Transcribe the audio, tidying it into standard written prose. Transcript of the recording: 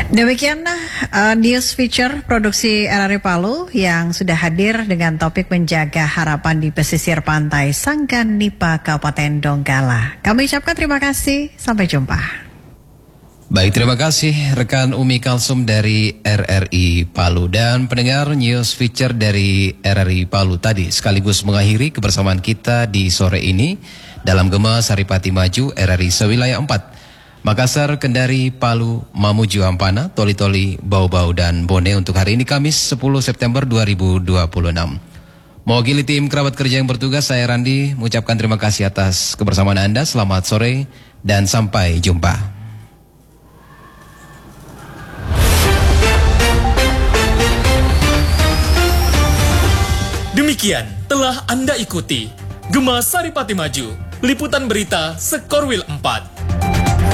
Demikian news feature produksi RRI Palu yang sudah hadir dengan topik menjaga harapan di pesisir pantai Sanggan Nipa Kabupaten Donggala. Kami ucapkan terima kasih, sampai jumpa. Baik, terima kasih rekan Umi Kalsum dari RRI Palu. Dan pendengar, news feature dari RRI Palu tadi sekaligus mengakhiri kebersamaan kita di sore ini dalam Gema Saripati Maju RRI Sewilayah 4. Makassar, Kendari, Palu, Mamuju, Ampana, Toli-Toli, Bau-Bau, dan Bone untuk hari ini Kamis 10 September 2026. Mewakili tim kerabat kerja yang bertugas, saya Randi mengucapkan terima kasih atas kebersamaan Anda. Selamat sore dan sampai jumpa. Demikian telah Anda ikuti Gema Saripati Maju, liputan berita Sekorwil 4.